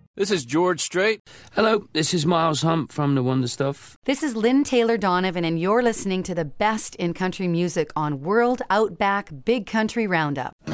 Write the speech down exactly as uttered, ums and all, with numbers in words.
This is George Strait. Hello, this is Miles Hunt from The Wonder Stuff. This is Lynn Taylor Donovan, and you're listening to the best in country music on World Outback Big Country Roundup.